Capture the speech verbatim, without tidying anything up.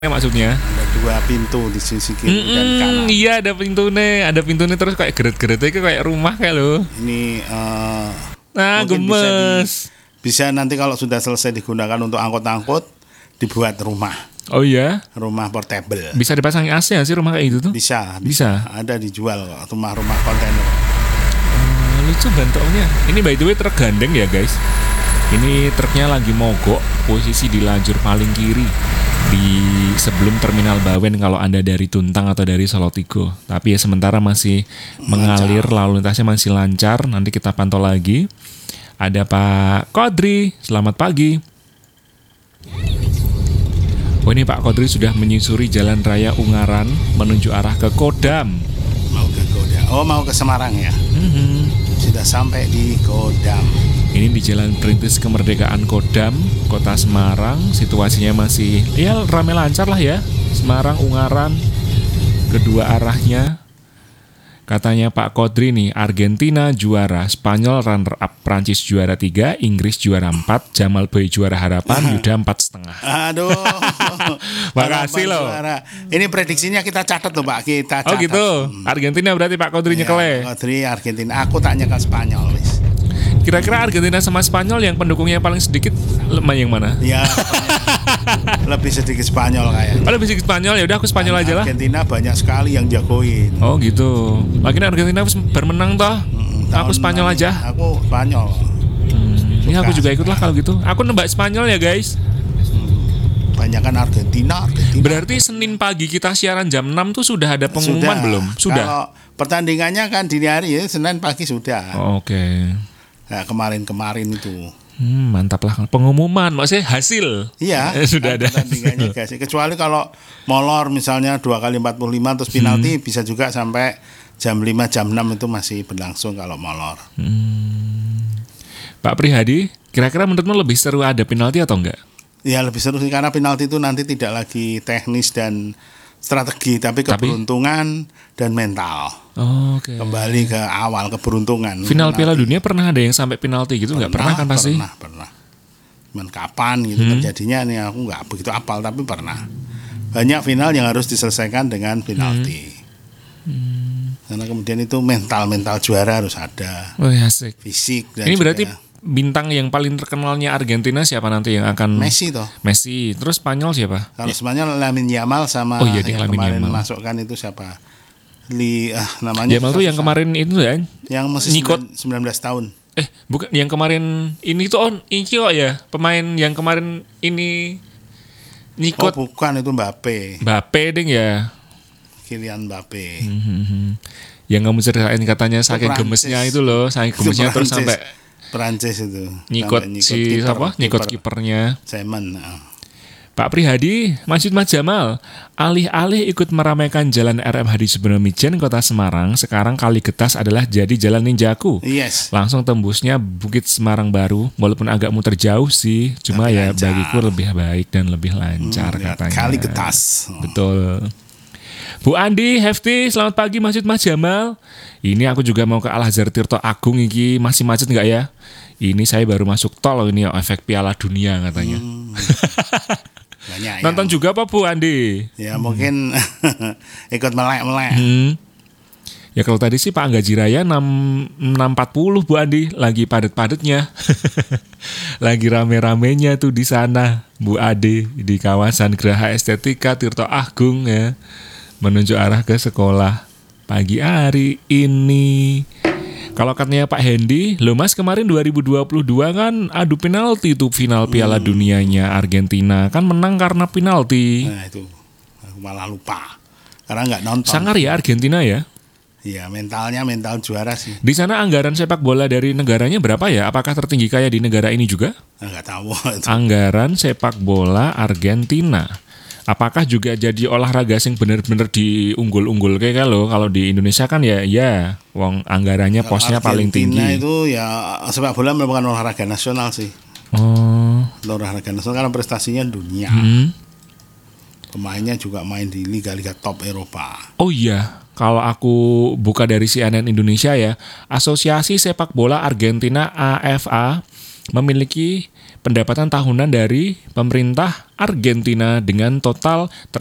maksudnya ada dua pintu di sisi kiri Mm-mm, dan kanan. Iya ada pintu nih, ada pintu nih terus kayak geret-geret itu kayak rumah kayak lo. Ini uh, Nah mungkin bisa, di, gemes. bisa nanti kalau sudah selesai digunakan untuk angkut-angkut dibuat rumah. Oh iya, Rumah portable. bisa dipasang A C nggak sih rumah kayak gitu tuh? Bisa, Bisa. Ada dijual kok rumah-rumah kontainer. Oh, lucu bentuknya. Ini by the way truk gandeng ya guys. Ini truknya lagi mogok, posisi di lajur paling kiri di sebelum terminal Bawen kalau Anda dari Tuntang atau dari Solotigo. Tapi ya sementara masih mengalir, lalu lintasnya masih lancar. Nanti kita pantau lagi. Ada Pak Kodri, selamat pagi. Oh ini Pak Kodri sudah menyusuri Jalan Raya Ungaran menuju arah ke Kodam. Mau ke Kodam. Oh mau ke Semarang ya. Mm-hmm. Sudah sampai di Kodam. Ini di Jalan Perintis Kemerdekaan Kodam, Kota Semarang. Situasinya masih ya rame lancar lah ya. Semarang, Ungaran, kedua arahnya. Katanya Pak Kodri nih, Argentina juara, Spanyol runner up, Prancis juara tiga, Inggris juara empat, Jamal Boy juara harapan, Yuda empat setengah. Aduh. Makasih loh. Juara. Ini prediksinya kita catat loh Pak, kita catat. Oh gitu, Argentina berarti Pak Kodri Ya, nyekele. Kodri Argentina, aku tak nyekel Spanyol wis. Kira-kira Argentina sama Spanyol yang pendukungnya paling sedikit lemah yang mana? Ya, lebih sedikit Spanyol kayaknya. Oh lebih sedikit Spanyol, ya udah aku Spanyol aja lah. Argentina banyak sekali yang jagoin. Oh gitu. Lagian Argentina bermenang toh. Hmm, Aku Spanyol aja. Aku Spanyol. Hmm, ini aku juga ikut lah kalau gitu. Aku nebak Spanyol ya guys. Banyakan Argentina, Argentina. Berarti Senin pagi kita siaran jam enam tuh sudah ada pengumuman Sudah. belum? Sudah. Kalau pertandingannya kan dini hari ya, Senin pagi sudah. Oh, Oke. Okay. Nah, kemarin-kemarin itu. Hmm, mantap lah pengumuman, maksudnya hasil. Iya. Eh, sudah ada. Pertandingannya guys. Kecuali kalau molor misalnya dua kali empat puluh lima terus penalti hmm. bisa juga sampai jam lima jam enam itu masih berlangsung kalau molor. Hmm. Pak Prihadi, kira-kira menurutmu lebih seru ada penalti atau enggak? Ya lebih seru sih karena penalti itu nanti tidak lagi teknis dan strategi tapi keberuntungan Tapi... dan mental. Oh, Oke. Okay. Kembali ke awal keberuntungan. Final Piala Dunia pernah ada yang sampai penalti gitu nggak? Pernah, pernah kan pasti? Pernah, pernah. Cuman kapan gitu hmm. terjadinya nih aku nggak begitu apal tapi pernah. Banyak final yang harus diselesaikan dengan penalti. Hmm. Hmm. Karena kemudian itu mental-mental juara harus ada. Oh asik. Fisik dan ini juga berarti bintang yang paling terkenalnya Argentina siapa nanti yang akan Messi toh. Messi. Terus Spanyol siapa? Kalau Spanyol Lamine Yamal sama oh, iya, yang Lamine kemarin Yamal. masukkan itu siapa? Li ah namanya. Yamal tuh yang kemarin itu kan? Yang masih sembilan belas tahun. Eh, bukan yang kemarin ini tuh on ini kok ya, pemain yang kemarin ini Nikot. Oh, bukan itu Mbappe. Mbappe ding ya. Kylian Mbappe. Mm-hmm. Yang kamu ceritain katanya saking gemesnya itu loh, saking gemesnya terus sampai Perancis itu. Nyikot si siapa? Nyikot kipernya. Simon. Pak Prihadi, Masjid Mas Jamal, alih-alih ikut meramaikan Jalan R M Hadi Subramijen Kota Semarang, sekarang Kaligetas adalah jadi Jalan Ninjaku. Yes. Langsung tembusnya Bukit Semarang Baru, walaupun agak muter jauh sih, cuma lebih ya lancar. Bagiku lebih baik dan lebih lancar hmm, katanya. Kaligetas. Betul. Bu Andi, Hefti, selamat pagi Masjid Mas Jamal. Ini aku juga mau ke Al Azhar Tirto Agung iki, masih macet nggak ya? Ini saya baru masuk tol ini efek Piala Dunia katanya. Hmm. Banyak nonton yang... juga apa Bu Andi? Ya mungkin ikut melek-melek. Hmm. Ya kalau tadi sih Pak Angga Jiraya enam empat puluh Bu Andi, lagi padat-padatnya. Lagi rame-ramenya tuh di sana Bu Adi di kawasan Geraha Estetika Tirto Agung ya. Menuju arah ke sekolah pagi hari ini. Kalau katanya Pak Hendy, loh Mas kemarin dua ribu dua puluh dua kan adu penalti tuh final Piala hmm. Dunianya Argentina. Kan menang karena penalti. Nah itu, aku malah lupa. Karena nggak nonton. Sangar ya Argentina ya? Iya mentalnya mental juara sih. Di sana anggaran sepak bola dari negaranya berapa ya? Apakah tertinggi kayak di negara ini juga? Nggak tahu. Itu. Anggaran sepak bola Argentina. Apakah juga jadi olahraga sing bener-bener diunggul-unggul kayak lo kalau di Indonesia kan ya ya wong anggarannya posnya paling tinggi. Argentina itu ya sepak bola merupakan olahraga nasional sih. Oh. Olahraga nasional karena prestasinya dunia. Hmm. Pemainnya juga main di liga-liga top Eropa. Oh iya, kalau aku buka dari C N N Indonesia ya, Asosiasi Sepak Bola Argentina A F A memiliki pendapatan tahunan dari pemerintah Argentina dengan total